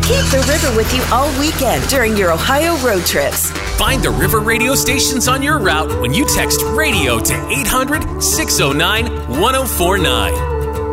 Keep the river with you all weekend during your Ohio road trips. Find the River radio stations on your route when you text radio to 800-609-1049.